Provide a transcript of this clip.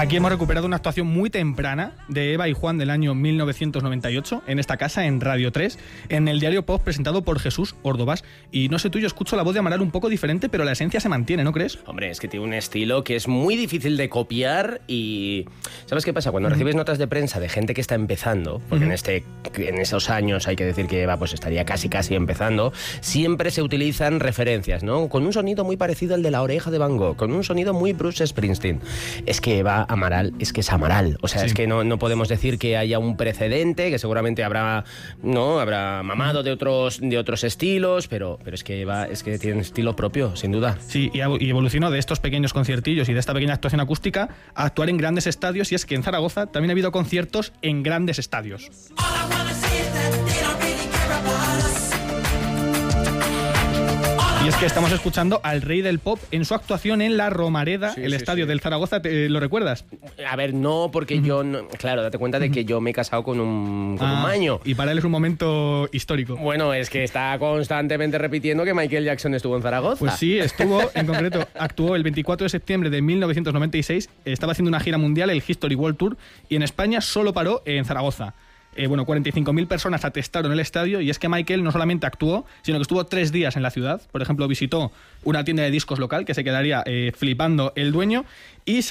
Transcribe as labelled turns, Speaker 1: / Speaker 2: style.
Speaker 1: Aquí hemos recuperado una actuación muy temprana de Eva y Juan del año 1998 en esta casa, en Radio 3, en el diario Pop presentado por Jesús Ordovás. Y no sé tú, yo escucho la voz de Amaral un poco diferente, pero la esencia se mantiene, ¿no crees?
Speaker 2: Hombre, es que tiene un estilo que es muy difícil de copiar y... ¿Sabes qué pasa? Cuando recibes notas de prensa de gente que está empezando, porque en esos años hay que decir que Eva pues estaría casi empezando, siempre se utilizan referencias, ¿no? Con un sonido muy parecido al de La Oreja de Van Gogh, con un sonido muy Bruce Springsteen. Es que Eva Amaral es que es Amaral, o sea, sí. Es que no podemos decir que haya un precedente, que seguramente habrá mamado de otros estilos, pero es que Eva es que tiene un estilo propio, sin duda.
Speaker 1: Sí, y evolucionó de estos pequeños conciertillos y de esta pequeña actuación acústica a actuar en grandes estadios, y es que en Zaragoza también ha habido conciertos en grandes estadios. Y es que estamos escuchando al rey del pop en su actuación en La Romareda, el estadio del Zaragoza. ¿Lo recuerdas?
Speaker 2: A ver, no, porque yo... No, claro, date cuenta de que yo me he casado con un maño.
Speaker 1: Y para él es un momento histórico.
Speaker 2: Bueno, es que está constantemente repitiendo que Michael Jackson estuvo en Zaragoza.
Speaker 1: Pues sí, estuvo, en concreto, actuó el 24 de septiembre de 1996. Estaba haciendo una gira mundial, el History World Tour, y en España solo paró en Zaragoza. 45.000 personas atestaron el estadio, y es que Michael no solamente actuó, sino que estuvo 3 días en la ciudad. Por ejemplo, visitó una tienda de discos local, que se quedaría flipando el dueño, y